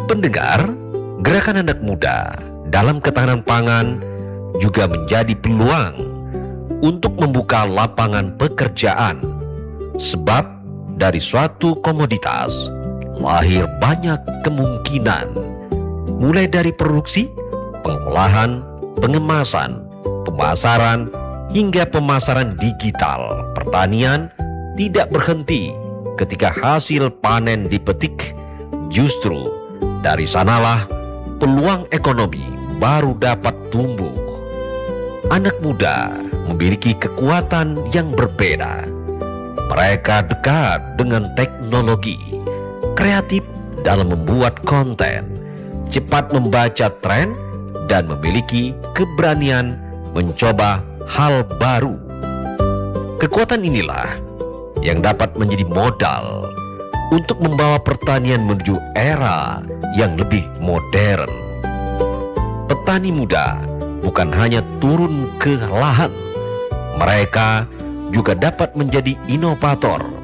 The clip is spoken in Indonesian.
Pendengar, gerakan anak muda dalam ketahanan pangan juga menjadi peluang untuk membuka lapangan pekerjaan. Sebab dari suatu komoditas lahir banyak kemungkinan, mulai dari produksi, pengolahan, pengemasan, pemasaran, hingga pemasaran digital. Pertanian tidak berhenti ketika hasil panen dipetik. Justru dari sanalah peluang ekonomi baru dapat tumbuh. Anak muda memiliki kekuatan yang berbeda. Mereka dekat dengan teknologi, kreatif dalam membuat konten, cepat membaca tren, dan memiliki keberanian mencoba hal baru. Kekuatan inilah yang dapat menjadi modal untuk membawa pertanian menuju era yang lebih modern. Petani muda bukan hanya turun ke lahan, mereka juga dapat menjadi inovator